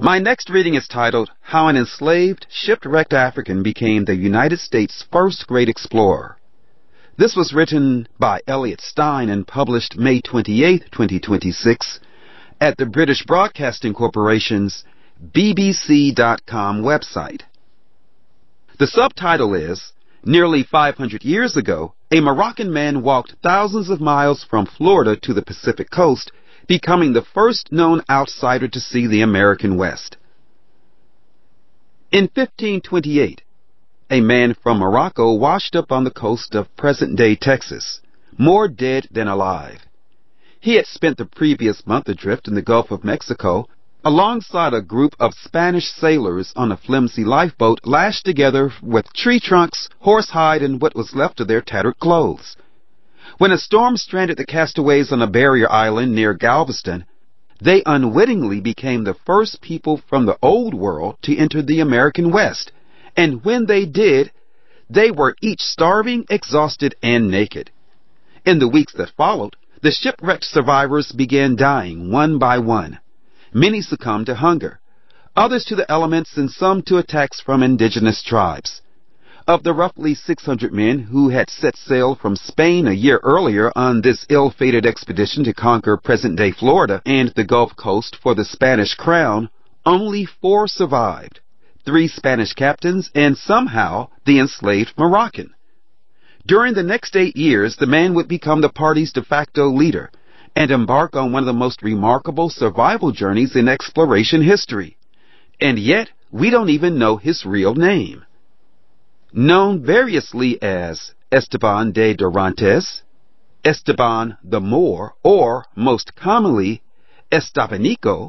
My next reading is titled, How an Enslaved, Shipwrecked African Became the United States' First Great Explorer. This was written by Elliot Stein and published May 28, 2026, at the British Broadcasting Corporation's BBC.com website. The subtitle is, Nearly 500 years ago, a Moroccan man walked thousands of miles from Florida to the Pacific coast, becoming the first known outsider to see the American West. In 1528, a man from Morocco washed up on the coast of present-day Texas, more dead than alive. He had spent the previous month adrift in the Gulf of Mexico alongside a group of Spanish sailors on a flimsy lifeboat lashed together with tree trunks, horsehide, and what was left of their tattered clothes. When a storm stranded the castaways on a barrier island near Galveston, they unwittingly became the first people from the Old World to enter the American West, and when they did, they were each starving, exhausted, and naked. In the weeks that followed, the shipwrecked survivors began dying one by one. Many succumbed to hunger, others to the elements, and some to attacks from indigenous tribes. Of the roughly 600 men who had set sail from Spain a year earlier on this ill-fated expedition to conquer present-day Florida and the Gulf Coast for the Spanish crown, only 4 survived, 3 Spanish captains, and somehow the enslaved Moroccan. During the next 8 years, the man would become the party's de facto leader and embark on one of the most remarkable survival journeys in exploration history. And yet, we don't even know his real name. Known variously as Esteban de Dorantes, Esteban the Moor, or most commonly Estevanico,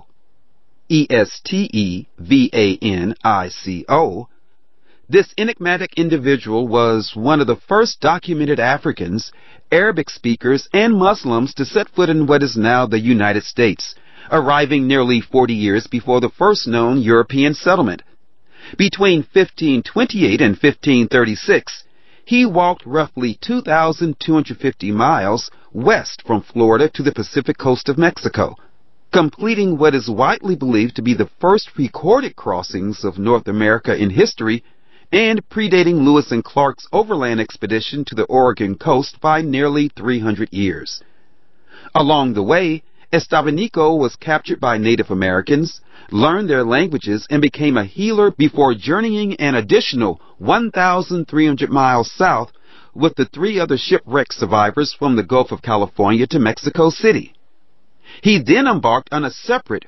Estevanico, this enigmatic individual was one of the first documented Africans, Arabic speakers, and Muslims to set foot in what is now the United States, arriving nearly 40 years before the first known European settlement. Between 1528 and 1536, he walked roughly 2,250 miles west from Florida to the Pacific coast of Mexico, completing what is widely believed to be the first recorded crossings of North America in history, and predating Lewis and Clark's overland expedition to the Oregon coast by nearly 300 years. Along the way, Estevanico was captured by Native Americans, learned their languages, and became a healer before journeying an additional 1,300 miles south with the 3 other shipwreck survivors from the Gulf of California to Mexico City. He then embarked on a separate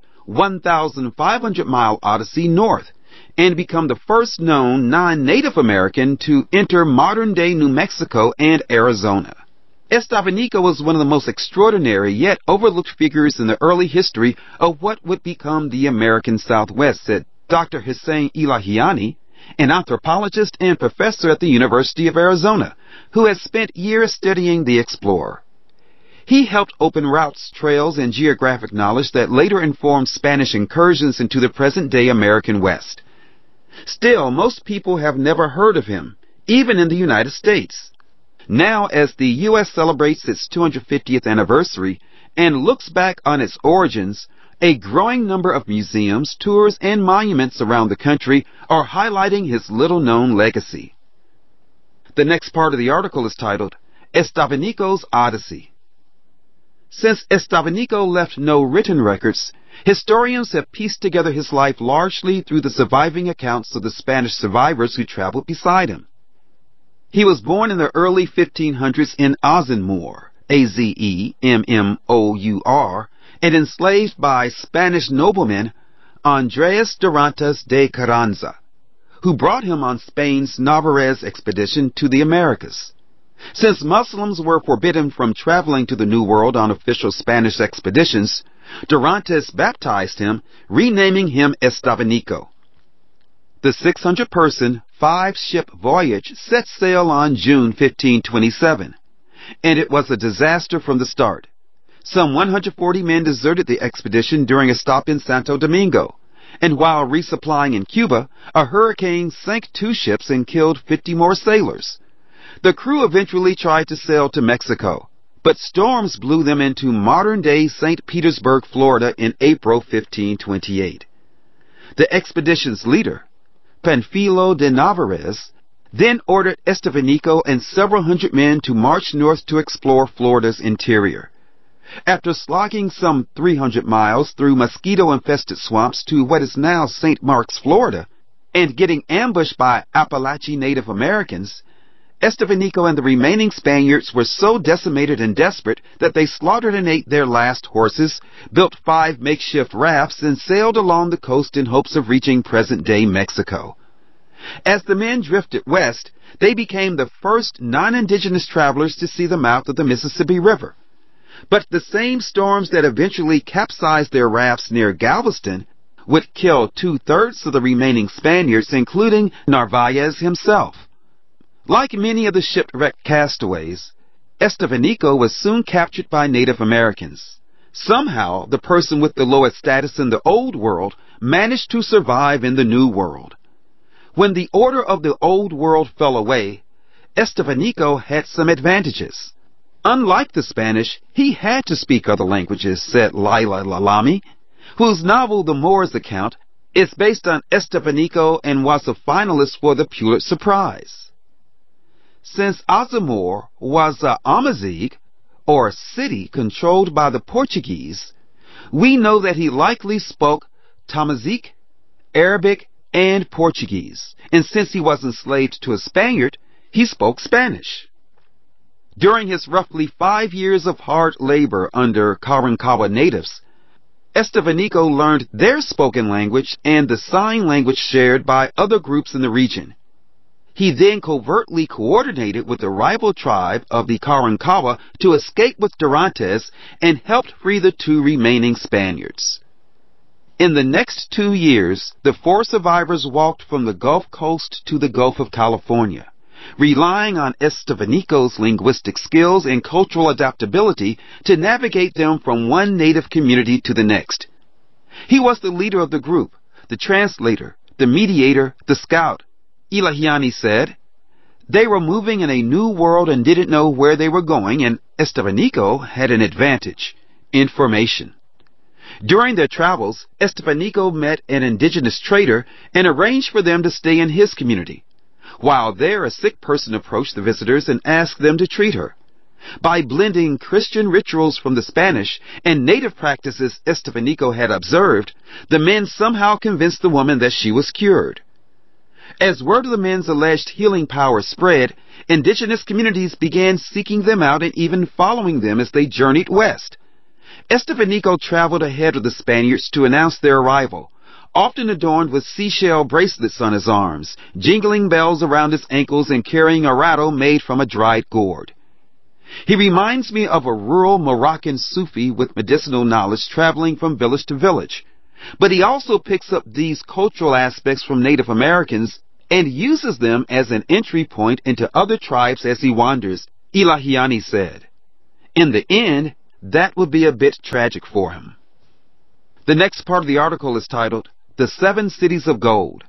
1,500-mile odyssey north, and become the first known non-Native American to enter modern-day New Mexico and Arizona. Estevanico was one of the most extraordinary yet overlooked figures in the early history of what would become the American Southwest, said Dr. Hussein Elahiani, an anthropologist and professor at the University of Arizona, who has spent years studying the explorer. He helped open routes, trails, and geographic knowledge that later informed Spanish incursions into the present-day American West. Still, most people have never heard of him, even in the United States. Now, as the U.S. celebrates its 250th anniversary and looks back on its origins, a growing number of museums, tours, and monuments around the country are highlighting his little-known legacy. The next part of the article is titled, Estevanico's Odyssey. Since Estevanico left no written records, historians have pieced together his life largely through the surviving accounts of the Spanish survivors who traveled beside him. He was born in the early 1500s in Azemmour, Azemmour, and enslaved by Spanish nobleman Andres Dorantes de Carranza, who brought him on Spain's Narvaez expedition to the Americas. Since Muslims were forbidden from traveling to the New World on official Spanish expeditions, Dorantes baptized him, renaming him Estevanico. The 600-person, 5-ship voyage set sail on June 1527, and it was a disaster from the start. Some 140 men deserted the expedition during a stop in Santo Domingo, and while resupplying in Cuba, a hurricane sank 2 ships and killed 50 more sailors. The crew eventually tried to sail to Mexico, but storms blew them into modern-day St. Petersburg, Florida in April 1528. The expedition's leader, Panfilo de Narvaez, then ordered Estevanico and several hundred men to march north to explore Florida's interior. After slogging some 300 miles through mosquito-infested swamps to what is now St. Marks, Florida, and getting ambushed by Apalachee Native Americans, Estevanico and the remaining Spaniards were so decimated and desperate that they slaughtered and ate their last horses, built 5 makeshift rafts, and sailed along the coast in hopes of reaching present-day Mexico. As the men drifted west, they became the first non-indigenous travelers to see the mouth of the Mississippi River. But the same storms that eventually capsized their rafts near Galveston would kill 2/3 of the remaining Spaniards, including Narvaez himself. Like many of the shipwrecked castaways, Estevanico was soon captured by Native Americans. Somehow, the person with the lowest status in the Old World managed to survive in the New World. When the order of the Old World fell away, Estevanico had some advantages. Unlike the Spanish, he had to speak other languages, said Lila Lalami, whose novel The Moor's Account is based on Estevanico and was a finalist for the Pulitzer Prize. Since Azamor was a Amazigh, or city controlled by the Portuguese, we know that he likely spoke Tamazight, Arabic, and Portuguese, and since he was enslaved to a Spaniard, he spoke Spanish. During his roughly 5 years of hard labor under Karankawa natives, Estevanico learned their spoken language and the sign language shared by other groups in the region. He then covertly coordinated with the rival tribe of the Karankawa to escape with Dorantes and helped free the 2 remaining Spaniards. In the next 2 years, the 4 survivors walked from the Gulf Coast to the Gulf of California, relying on Estevanico's linguistic skills and cultural adaptability to navigate them from one native community to the next. He was the leader of the group, the translator, the mediator, the scout. Ilahiani said, "They were moving in a new world and didn't know where they were going, and Estevanico had an advantage: information." During their travels, Estevanico met an indigenous trader and arranged for them to stay in his community. While there, a sick person approached the visitors and asked them to treat her. By blending Christian rituals from the Spanish and native practices Estevanico had observed, the men somehow convinced the woman that she was cured. As word of the men's alleged healing power spread, indigenous communities began seeking them out and even following them as they journeyed west. Estevanico traveled ahead of the Spaniards to announce their arrival, often adorned with seashell bracelets on his arms, jingling bells around his ankles, and carrying a rattle made from a dried gourd. He reminds me of a rural Moroccan Sufi with medicinal knowledge traveling from village to village. But he also picks up these cultural aspects from Native Americans and uses them as an entry point into other tribes as he wanders, Ilahiani said. In the end, that would be a bit tragic for him. The next part of the article is titled, The 7 Cities of Gold.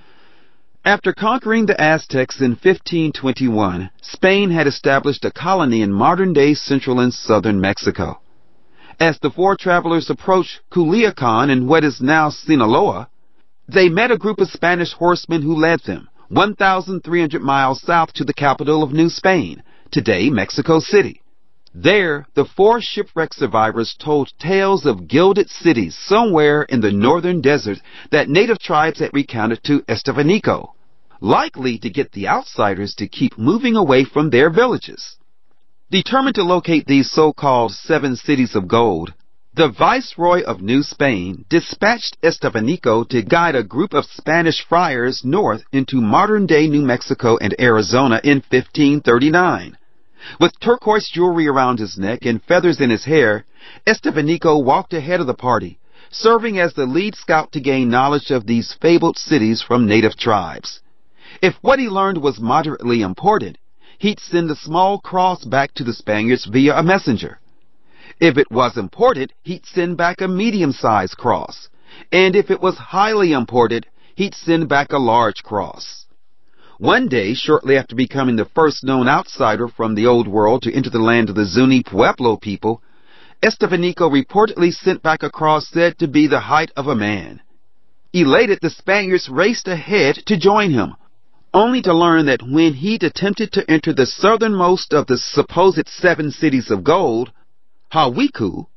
After conquering the Aztecs in 1521, Spain had established a colony in modern-day central and southern Mexico. As the 4 travelers approached Culiacan in what is now Sinaloa, they met a group of Spanish horsemen who led them 1,300 miles south to the capital of New Spain, today Mexico City. There, the 4 shipwreck survivors told tales of gilded cities somewhere in the northern desert that native tribes had recounted to Estevanico, likely to get the outsiders to keep moving away from their villages. Determined to locate these so-called 7 cities of gold, the Viceroy of New Spain dispatched Estevanico to guide a group of Spanish friars north into modern-day New Mexico and Arizona in 1539. With turquoise jewelry around his neck and feathers in his hair, Estevanico walked ahead of the party, serving as the lead scout to gain knowledge of these fabled cities from native tribes. If what he learned was moderately important, he'd send a small cross back to the Spaniards via a messenger. If it was important, he'd send back a medium-sized cross. And if it was highly important, he'd send back a large cross. One day, shortly after becoming the first known outsider from the Old World to enter the land of the Zuni Pueblo people, Estevanico reportedly sent back a cross said to be the height of a man. Elated, the Spaniards raced ahead to join him, only to learn that when he'd attempted to enter the southernmost of the supposed 7 cities of gold, Hawiku,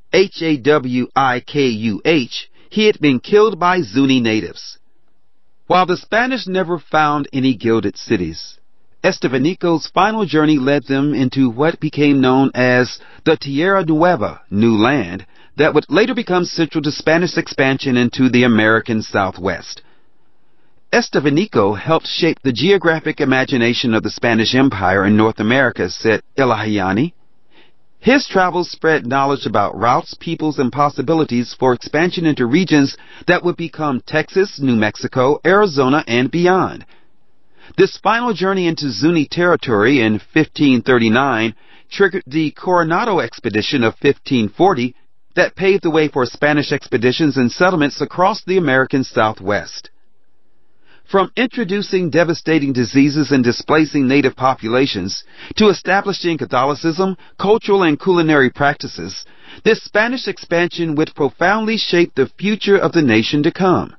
Hawikuh, he had been killed by Zuni natives. While the Spanish never found any gilded cities, Estevanico's final journey led them into what became known as the Tierra Nueva, New Land, that would later become central to Spanish expansion into the American Southwest. Estevanico helped shape the geographic imagination of the Spanish Empire in North America, said Ilahiani. His travels spread knowledge about routes, peoples, and possibilities for expansion into regions that would become Texas, New Mexico, Arizona, and beyond. This final journey into Zuni territory in 1539 triggered the Coronado expedition of 1540 that paved the way for Spanish expeditions and settlements across the American Southwest. From introducing devastating diseases and displacing native populations to establishing Catholicism, cultural and culinary practices, this Spanish expansion would profoundly shape the future of the nation to come.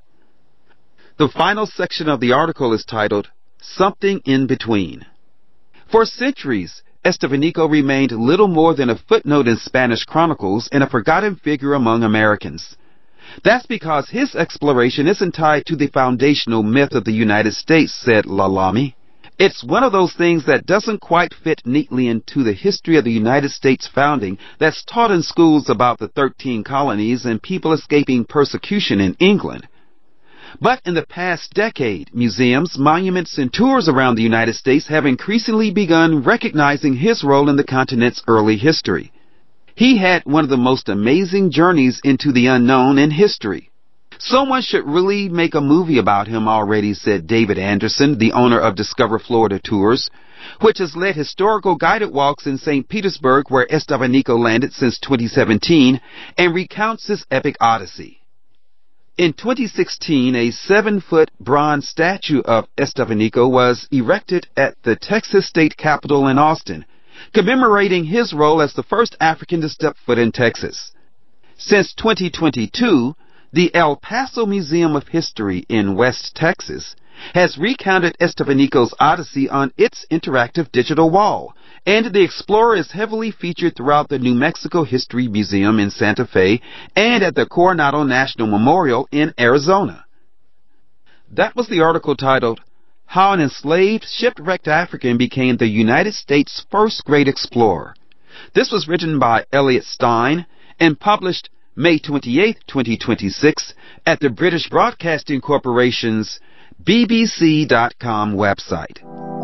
The final section of the article is titled, Something in Between. For centuries, Estevanico remained little more than a footnote in Spanish chronicles and a forgotten figure among Americans. That's because his exploration isn't tied to the foundational myth of the United States, said Lalami. It's one of those things that doesn't quite fit neatly into the history of the United States founding that's taught in schools about the 13 colonies and people escaping persecution in England. But in the past decade, museums, monuments, and tours around the United States have increasingly begun recognizing his role in the continent's early history. He had one of the most amazing journeys into the unknown in history. Someone should really make a movie about him already, said David Anderson, the owner of Discover Florida Tours, which has led historical guided walks in St. Petersburg, where Estevanico landed since 2017, and recounts his epic odyssey. In 2016, a 7-foot bronze statue of Estevanico was erected at the Texas State Capitol in Austin, commemorating his role as the first African to step foot in Texas. Since 2022, the El Paso Museum of History in West Texas has recounted Estevanico's odyssey on its interactive digital wall, and the explorer is heavily featured throughout the New Mexico History Museum in Santa Fe and at the Coronado National Memorial in Arizona. That was the article titled, How an Enslaved, Shipwrecked African Became the United States' First Great Explorer. This was written by Elliot Stein and published May 28, 2026 at the British Broadcasting Corporation's BBC.com website.